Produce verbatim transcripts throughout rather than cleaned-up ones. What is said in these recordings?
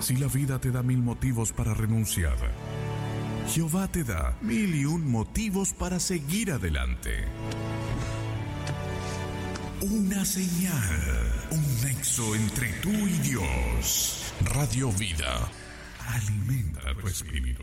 Si la vida te da mil motivos para renunciar, Jehová te da mil y un motivos para seguir adelante. Una señal, un nexo entre tú y Dios. Radio Vida, alimenta tu espíritu.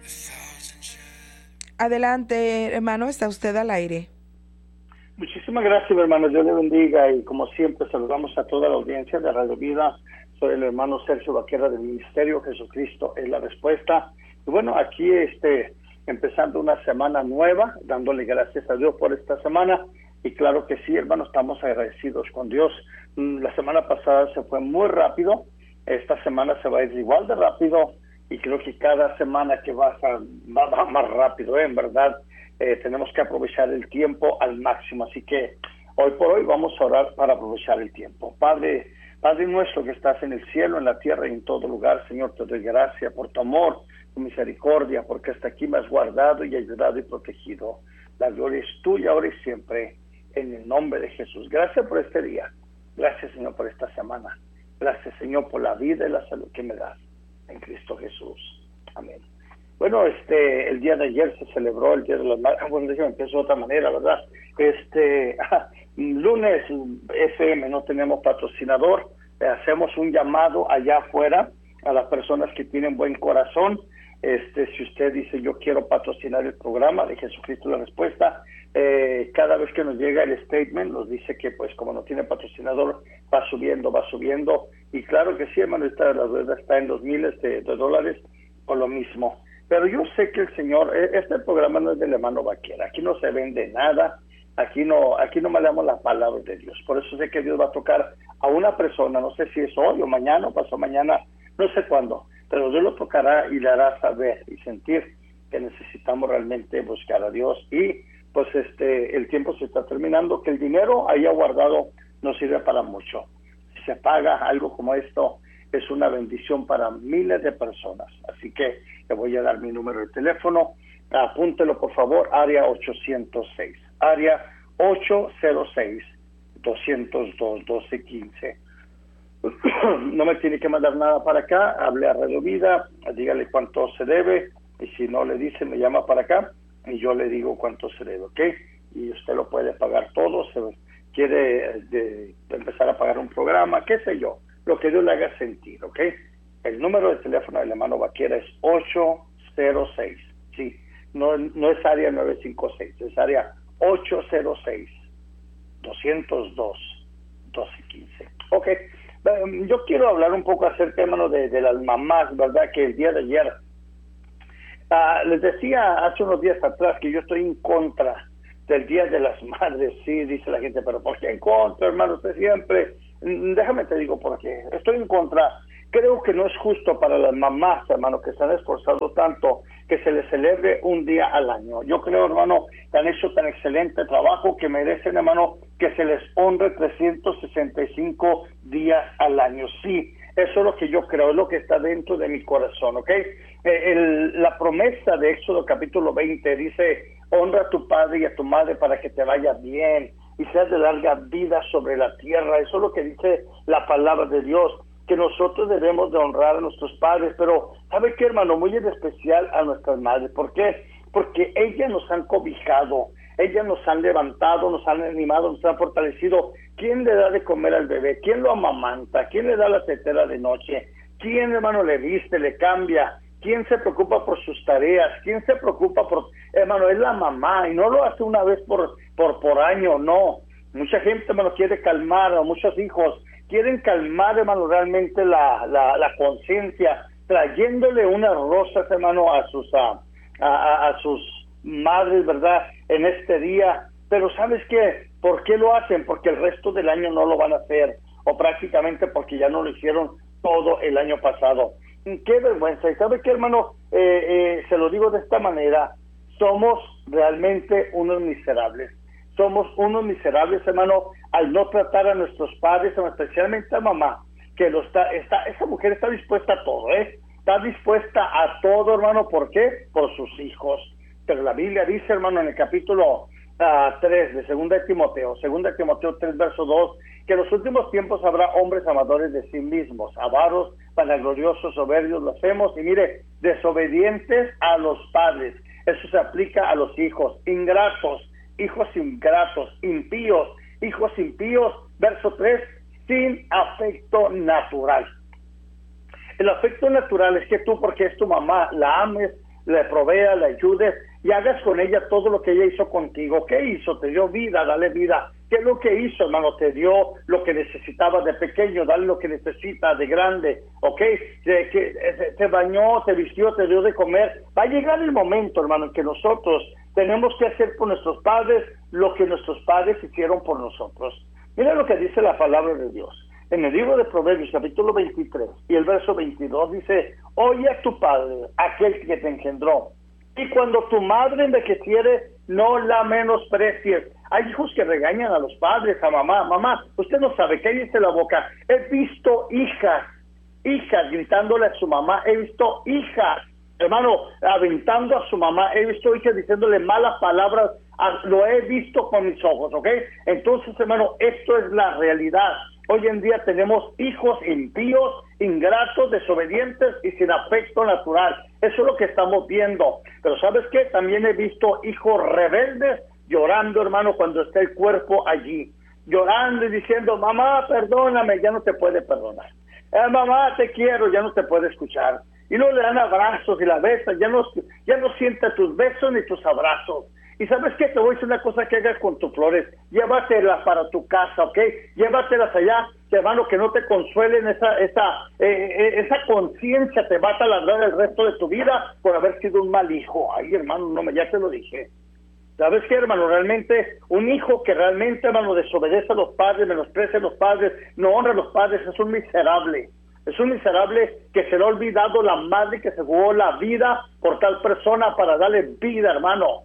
Adelante, hermano, está usted al aire. Muchísimas gracias, hermano. Dios le bendiga y como siempre saludamos a toda la audiencia de Radio Vida. Soy el hermano Sergio Vaquera del Ministerio Jesucristo es la Respuesta. Y bueno, aquí este, empezando una semana nueva, dándole gracias a Dios por esta semana. Y claro que sí, hermano, estamos agradecidos con Dios. La semana pasada se fue muy rápido, esta semana se va a ir igual de rápido y creo que cada semana que va, va, va más rápido, ¿eh? En verdad, eh, tenemos que aprovechar el tiempo al máximo. Así que hoy por hoy vamos a orar para aprovechar el tiempo. Padre, Padre nuestro que estás en el cielo, en la tierra y en todo lugar, Señor, te doy gracias por tu amor, tu misericordia, porque hasta aquí me has guardado y ayudado y protegido. La gloria es tuya ahora y siempre. En el nombre de Jesús. Gracias por este día. Gracias, Señor, por esta semana. Gracias, Señor, por la vida y la salud que me das en Cristo Jesús. Amén. Bueno, este, el día de ayer se celebró el Día de las Madres. Ah, bueno, déjame empezar de otra manera, ¿verdad? Este, ah, lunes, F M, no tenemos patrocinador. Eh, hacemos un llamado allá afuera a las personas que tienen buen corazón. Este, si usted dice, yo quiero patrocinar el programa de Jesucristo la Respuesta, eh, cada vez que nos llega el statement, nos dice que pues como no tiene patrocinador, va subiendo, va subiendo, y claro que sí, hermano, esta, la deuda está en los miles de, de dólares, por lo mismo. Pero yo sé que el Señor, este programa no es del hermano Vaquera, aquí no se vende nada, aquí no, aquí no me damos la palabra de Dios, por eso sé que Dios va a tocar a una persona, no sé si es hoy o mañana o pasó mañana, no sé cuándo, pero Dios lo tocará y le hará saber y sentir que necesitamos realmente buscar a Dios. Y pues este el tiempo se está terminando, que el dinero ahí guardado no sirve para mucho. Si se paga algo como esto, es una bendición para miles de personas. Así que le voy a dar mi número de teléfono, apúntelo por favor, área ochocientos seis, área ocho cero seis, doscientos dos, doce quince. No me tiene que mandar nada para acá, hable a Radio Vida, dígale cuánto se debe, y si no le dice, me llama para acá, y yo le digo cuánto se debe, ¿ok? Y usted lo puede pagar todo, se quiere de, de empezar a pagar un programa, qué sé yo, lo que Dios le haga sentir, ¿ok? El número de teléfono del hermano Vaquera es ocho cero seis, sí, no, no es área nueve cinco seis, es área ocho cero seis, doscientos dos, doce quince, ¿ok? Yo quiero hablar un poco acerca, hermano, de, de las mamás, ¿verdad? Que el día de ayer, uh, les decía hace unos días atrás que yo estoy en contra del Día de las Madres. Sí, dice la gente, pero ¿por qué en contra, hermano? Usted siempre, déjame te digo por qué. Estoy en contra. Creo que no es justo para las mamás, hermano, que se han esforzado tanto, que se les celebre un día al año. Yo creo, hermano, que han hecho tan excelente trabajo que merecen, hermano, que se les honre trescientos sesenta y cinco días al año. Sí, eso es lo que yo creo, es lo que está dentro de mi corazón, ¿ok? Eh, el, la promesa de Éxodo capítulo veinte dice, honra a tu padre y a tu madre para que te vaya bien y seas de larga vida sobre la tierra. Eso es lo que dice la palabra de Dios, que nosotros debemos de honrar a nuestros padres, pero ¿sabe qué, hermano? Muy en especial a nuestras madres. ¿Por qué? Porque ellas nos han cobijado, ellas nos han levantado, nos han animado, nos han fortalecido. ¿Quién le da de comer al bebé? ¿Quién lo amamanta? ¿Quién le da la tetera de noche? ¿Quién, hermano, le viste, le cambia? ¿Quién se preocupa por sus tareas? ¿Quién se preocupa por...? Hermano, es la mamá, y no lo hace una vez por, por, por año, no. Mucha gente, hermano, quiere calmar, a muchos hijos quieren calmar, hermano, realmente la, la, la conciencia, trayéndole unas rosas, hermano, a sus a, a, a sus madres, ¿verdad?, en este día. Pero ¿sabes qué? ¿Por qué lo hacen? Porque el resto del año no lo van a hacer, o prácticamente porque ya no lo hicieron todo el año pasado. ¡Qué vergüenza! ¿Y sabe qué, hermano? Eh, eh, se lo digo de esta manera, somos realmente unos miserables. Somos unos miserables, hermano, al no tratar a nuestros padres, especialmente a mamá, que lo está, está, esa mujer está dispuesta a todo, ¿eh? Está dispuesta a todo, hermano. ¿Por qué? Por sus hijos. Pero la Biblia dice, hermano, en el capítulo uh, tres de segunda de Timoteo, segunda de Timoteo tres, verso dos, que en los últimos tiempos habrá hombres amadores de sí mismos, avaros, vanagloriosos, soberbios, blasfemos y mire, desobedientes a los padres. Eso se aplica a los hijos, ingratos, hijos ingratos, impíos, hijos impíos. Verso tres, sin afecto natural. El afecto natural es que tú, porque es tu mamá, la ames, le proveas, le ayudes y hagas con ella todo lo que ella hizo contigo. ¿Qué hizo? Te dio vida, dale vida. ¿Qué es lo que hizo, hermano? Te dio lo que necesitaba de pequeño, dale lo que necesita de grande, ¿ok? Te, que, te bañó, te vistió, te dio de comer. Va a llegar el momento, hermano, en que nosotros tenemos que hacer por nuestros padres lo que nuestros padres hicieron por nosotros. Mira lo que dice la palabra de Dios. En el libro de Proverbios, capítulo veintitrés, y el verso veintidós, dice, oye a tu padre, aquel que te engendró, y cuando tu madre envejeciere, no la menosprecies. Hay hijos que regañan a los padres, a mamá, mamá, usted no sabe, cállese la boca. He visto hijas, hijas gritándole a su mamá, he visto hijas, hermano, aventando a su mamá, he visto hijas diciéndole malas palabras, lo he visto con mis ojos, ¿ok? Entonces, hermano, esto es la realidad. Hoy en día tenemos hijos impíos, ingratos, desobedientes y sin afecto natural. Eso es lo que estamos viendo. Pero ¿sabes qué? También he visto hijos rebeldes llorando, hermano, cuando está el cuerpo allí. Llorando y diciendo, mamá, perdóname, ya no te puede perdonar. Eh, mamá, te quiero, ya no te puede escuchar. Y luego le dan abrazos y la besan, ya no, ya no siente tus besos ni tus abrazos. Y ¿sabes qué? Te voy a decir una cosa que hagas con tus flores. Llévatelas para tu casa, ¿ok? Llévatelas allá, hermano, que no te consuelen esa esa eh, esa conciencia te va a taladrar el resto de tu vida por haber sido un mal hijo. Ay, hermano, no, ya te lo dije. ¿Sabes qué, hermano? Realmente, un hijo que realmente, hermano, desobedece a los padres, menosprecia a los padres, no honra a los padres, es un miserable. Es un miserable que se le ha olvidado la madre que se jugó la vida por tal persona para darle vida, hermano.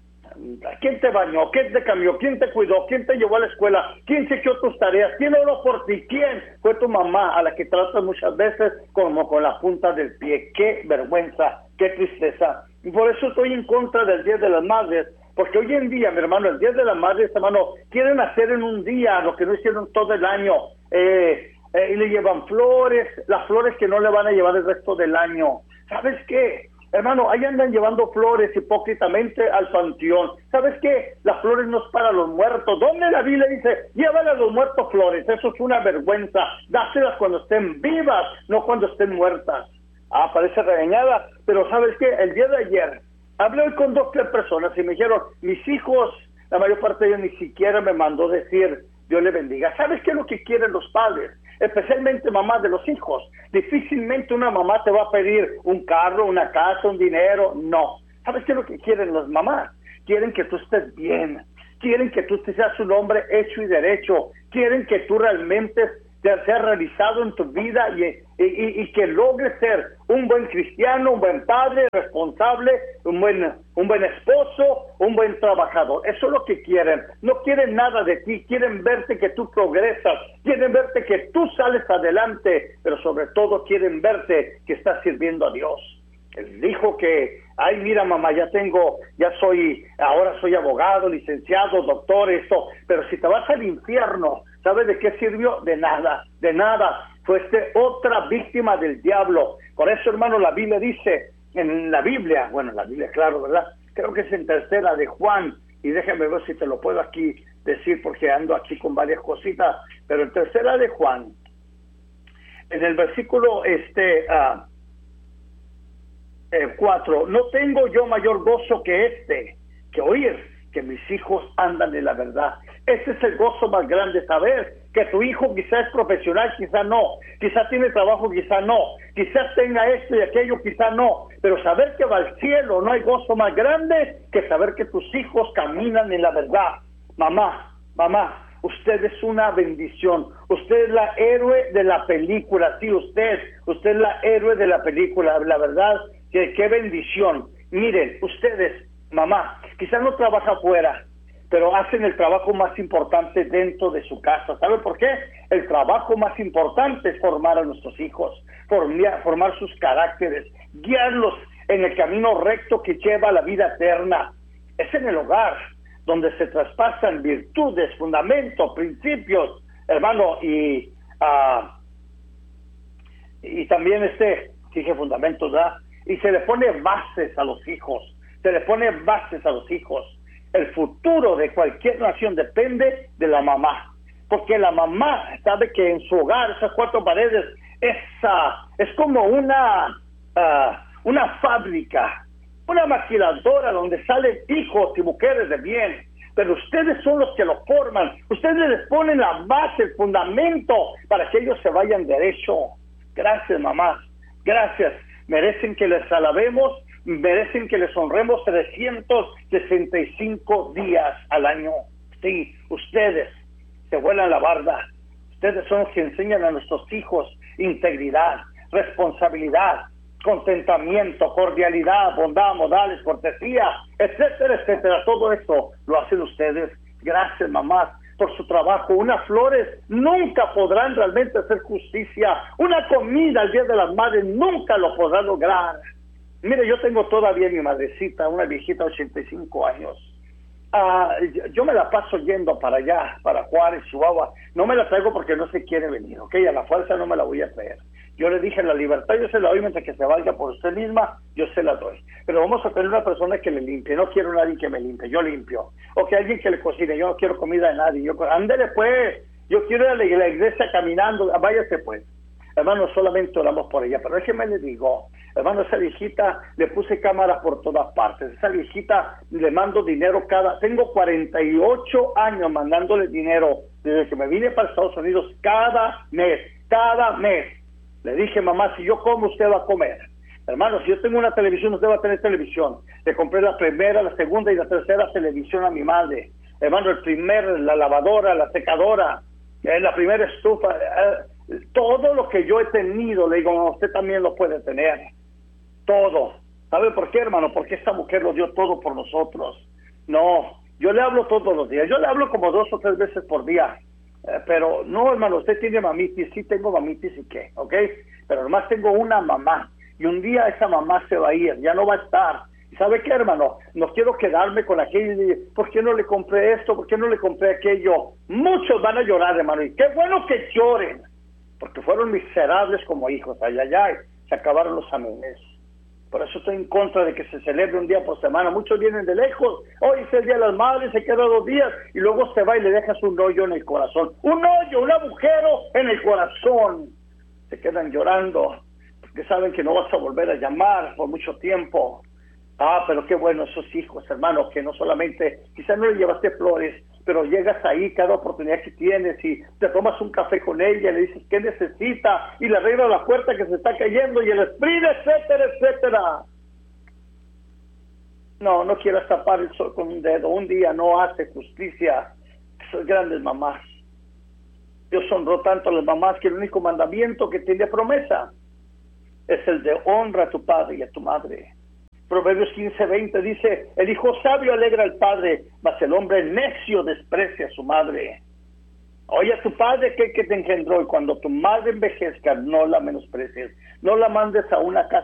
¿Quién te bañó? ¿Quién te cambió? ¿Quién te cuidó? ¿Quién te llevó a la escuela? ¿Quién se echó tus tareas? ¿Quién oró por ti? ¿Quién? Fue tu mamá, a la que tratas muchas veces como con la punta del pie. ¡Qué vergüenza! ¡Qué tristeza! Y por eso estoy en contra del Día de las Madres, porque hoy en día, mi hermano, el Día de las Madres, hermano, quieren hacer en un día lo que no hicieron todo el año. Eh, eh, y le llevan flores, las flores que no le van a llevar el resto del año. ¿Sabes qué? Hermano, ahí andan llevando flores hipócritamente al panteón. ¿Sabes qué? Las flores no es para los muertos. ¿Dónde la Biblia dice, llévale a los muertos flores? Eso es una vergüenza. Dáselas cuando estén vivas, no cuando estén muertas. Ah, parece regañada, pero ¿sabes qué? El día de ayer hablé hoy con dos, tres personas y me dijeron, mis hijos, la mayor parte de ellos ni siquiera me mandó decir, Dios le bendiga. ¿Sabes qué es lo que quieren los padres? Especialmente mamás de los hijos. Difícilmente una mamá te va a pedir un carro, una casa, un dinero. No. ¿Sabes qué es lo que quieren las mamás? Quieren que tú estés bien. Quieren que tú seas un hombre hecho y derecho. Quieren que tú realmente te seas realizado en tu vida y, y, y que logres ser un buen cristiano, un buen padre, responsable, un buen, un buen esposo, un buen trabajador. Eso es lo que quieren. No quieren nada de ti, quieren verte que tú progresas, quieren verte que tú sales adelante, pero sobre todo quieren verte que estás sirviendo a Dios. Él dijo que, ay, mira, mamá, ya tengo, ya soy, ahora soy abogado, licenciado, doctor, esto, pero si te vas al infierno, ¿sabes de qué sirvió? De nada, de nada. Fuiste otra víctima del diablo. Por eso, hermano, la Biblia dice, en la Biblia, bueno, la Biblia, claro, ¿verdad? Creo que es en tercera de Juan, y déjame ver si te lo puedo aquí decir, porque ando aquí con varias cositas, pero en tercera de Juan, en el versículo, este, uh, eh, cuatro, no tengo yo mayor gozo que este, que oír que mis hijos andan en la verdad. Ese es el gozo más grande, saber que tu hijo quizás es profesional, quizás no, quizás tiene trabajo, quizás no, quizás tenga esto y aquello, quizás no, pero saber que va al cielo, no hay gozo más grande que saber que tus hijos caminan en la verdad. Mamá, mamá, usted es una bendición, usted es la héroe de la película, sí, usted, usted es la héroe de la película, la verdad, que qué bendición. Miren, ustedes, mamá, quizás no trabaja afuera, pero hacen el trabajo más importante dentro de su casa. ¿Sabe por qué? El trabajo más importante es formar a nuestros hijos, formar, formar sus caracteres, guiarlos en el camino recto que lleva a la vida eterna. Es en el hogar donde se traspasan virtudes, fundamentos, principios, hermano, y uh, y también este, dije fundamentos, ¿verdad? Y se le pone bases a los hijos, se le pone bases a los hijos. El futuro de cualquier nación depende de la mamá, porque la mamá sabe que en su hogar, esas cuatro paredes, esa, es como una, uh, una fábrica, una maquiladora donde salen hijos y mujeres de bien, pero ustedes son los que lo forman, ustedes les ponen la base, el fundamento, para que ellos se vayan derecho. Gracias, mamá, gracias, merecen que les alabemos, merecen que les honremos trescientos sesenta y cinco días al año. Sí, ustedes se vuelan la barda, ustedes son los que enseñan a nuestros hijos integridad, responsabilidad, contentamiento, cordialidad, bondad, modales, cortesía, etcétera, etcétera. Todo eso lo hacen ustedes. Gracias, mamá, por su trabajo. Unas flores nunca podrán realmente hacer justicia. Una comida al Día de las Madres nunca lo podrá lograr. Mire, yo tengo todavía mi madrecita, una viejita de ochenta y cinco años. Uh, yo me la paso yendo para allá, para Juárez, Chihuahua. No me la traigo porque no se quiere venir, ¿ok? A la fuerza no me la voy a traer. Yo le dije, la libertad yo se la doy mientras que se valga por usted misma, yo se la doy. Pero vamos a tener una persona que le limpie. No quiero nadie que me limpie, yo limpio. O que alguien que le cocine, yo no quiero comida de nadie. Yo, ándele pues, yo quiero ir a la iglesia caminando, váyase pues. Hermano, solamente oramos por ella. Pero déjeme le digo, hermano, esa viejita, le puse cámaras por todas partes. Esa viejita, le mando dinero cada... Tengo cuarenta y ocho años mandándole dinero desde que me vine para Estados Unidos cada mes, cada mes. Le dije, mamá, si yo como, usted va a comer. Hermano, si yo tengo una televisión, usted va a tener televisión. Le compré la primera, la segunda y la tercera televisión a mi madre. Hermano, el primer, la lavadora, la secadora, eh, la primera estufa... Eh, todo lo que yo he tenido, le digo, usted también lo puede tener. Todo. ¿Sabe por qué, hermano? Porque esta mujer lo dio todo por nosotros. No, yo le hablo todos los días. Yo le hablo como dos o tres veces por día. Eh, pero no, hermano, usted tiene mamitis. Sí tengo mamitis y qué, ¿ok? Pero nomás tengo una mamá. Y un día esa mamá se va a ir, ya no va a estar. ¿Y sabe qué, hermano? No quiero quedarme con aquello. ¿Por qué no le compré esto? ¿Por qué no le compré aquello? Muchos van a llorar, hermano. Y qué bueno que lloren. Porque fueron miserables como hijos. Ay, ay, ay, se acabaron los amenes. Por eso estoy en contra de que se celebre un día por semana. Muchos vienen de lejos. Hoy es el Día de las Madres, se queda dos días y luego se va y le dejas un hoyo en el corazón. Un hoyo, un agujero en el corazón. Se quedan llorando porque saben que no vas a volver a llamar por mucho tiempo. Ah, pero qué bueno esos hijos, hermano, que no solamente, quizás no le llevaste flores, pero llegas ahí cada oportunidad que tienes y te tomas un café con ella, le dices qué necesita y le arreglas la puerta que se está cayendo y el split, etcétera, etcétera. No, no quieras tapar el sol con un dedo. Un día no hace justicia. Esas grandes mamás. Dios honró tanto a las mamás que el único mandamiento que tiene promesa es el de honra a tu padre y a tu madre. Proverbios quince veinte dice, el hijo sabio alegra al padre, mas el hombre necio desprecia a su madre. Oye, a tu padre que, que te engendró, y cuando tu madre envejezca, no la menosprecies. No la mandes a una casa